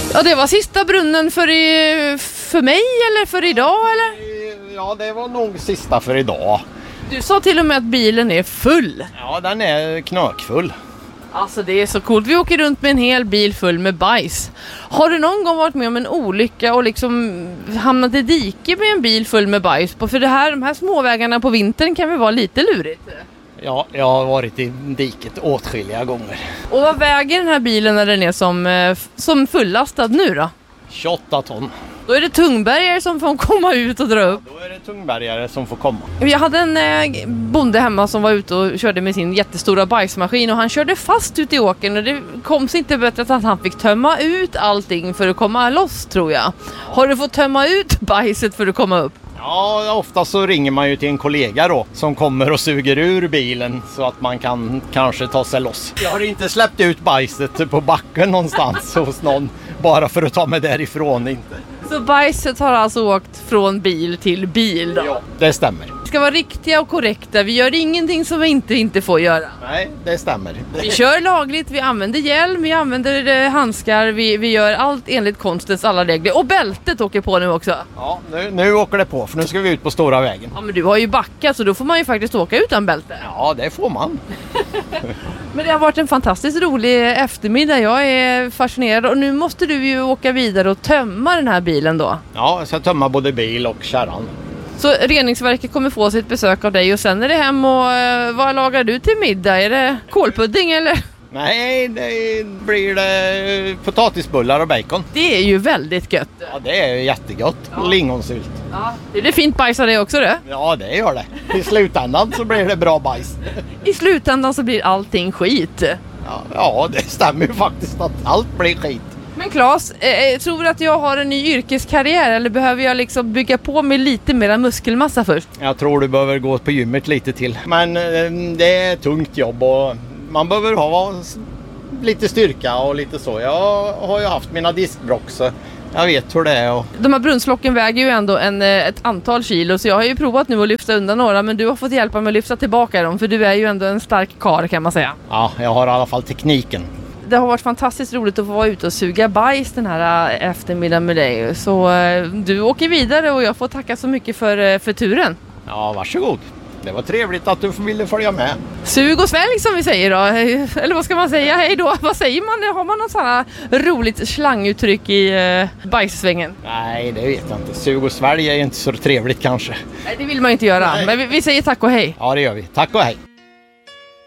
Ja, det var sista brunnen för mig eller för idag eller? Ja, det var nog sista för idag. Du sa till och med att bilen är full. Ja, den är knökfull. Alltså det är så coolt. Vi åker runt med en hel bil full med bajs. Har du någon gång varit med om en olycka och liksom hamnat i diket med en bil full med bajs? För de här småvägarna på vintern kan väl vara lite lurigt? Ja, jag har varit i diket åtskilliga gånger. Och vad väger den här bilen när den är som fullastad nu då? 28 ton. Då är det tungbergare som får komma ut och dra upp. Då är det tungbergare som får komma. Jag hade en bonde hemma som var ute och körde med sin jättestora bajsmaskin och han körde fast ut i åkern och det kom sig inte bättre att han fick tömma ut allting för att komma loss, tror jag. Har du fått tömma ut bajset för att komma upp? Ja, ofta så ringer man ju till en kollega då som kommer och suger ur bilen så att man kan kanske ta sig loss. Jag har inte släppt ut bajset på backen någonstans hos någon bara för att ta mig därifrån inte. Så bajset har alltså åkt från bil till bil då? Ja, det stämmer. Vi ska vara riktiga och korrekta. Vi gör ingenting som vi inte får göra. Nej, det stämmer. Vi kör lagligt, vi använder hjälm, vi använder handskar, vi gör allt enligt konstens alla regler. Och bältet åker på nu också. Ja, nu åker det på för nu ska vi ut på stora vägen. Ja, men du har ju backat så då får man ju faktiskt åka utan bälte. Ja, det får man. Men det har varit en fantastiskt rolig eftermiddag. Jag är fascinerad och nu måste du ju åka vidare och tömma den här bilen då. Ja, jag ska tömma både bil och kärran. Så reningsverket kommer få sitt besök av dig och sen är det hem och vad lagar du till middag? Är det kålpudding eller? Nej, det blir det potatisbullar och bacon. Det är ju väldigt gött. Ja, det är jättegott. Ja. Lingonsylt. Ja, det är fint bajs av det också det. Ja, det gör det. I slutändan så blir det bra bajs. I slutändan så blir allting skit. Ja, det stämmer ju faktiskt att allt blir skit. Men Claes, tror du att jag har en ny yrkeskarriär eller behöver jag liksom bygga på med lite mer muskelmassa först? Jag tror du behöver gå på gymmet lite till. Men det är ett tungt jobb och man behöver ha lite styrka och lite så. Jag har ju haft mina diskbråck så jag vet hur det är. Och... De här brunnslocken väger ju ändå ett antal kilo så jag har ju provat nu att lyfta undan några men du har fått hjälpa mig att lyfta tillbaka dem för du är ju ändå en stark karl kan man säga. Ja, jag har i alla fall tekniken. Det har varit fantastiskt roligt att få vara ute och suga bajs den här eftermiddagen med dig. Så du åker vidare och jag får tacka så mycket för turen. Ja, varsågod. Det var trevligt att du ville följa med. Sug och svälj som vi säger då. Eller vad ska man säga? Hej då. Vad säger man? Har man något sådana roligt slanguttryck i bajssvängen? Nej, det vet jag inte. Sug och svälj är inte så trevligt kanske. Nej, det vill man inte göra. Nej. Men vi säger tack och hej. Ja, det gör vi. Tack och hej.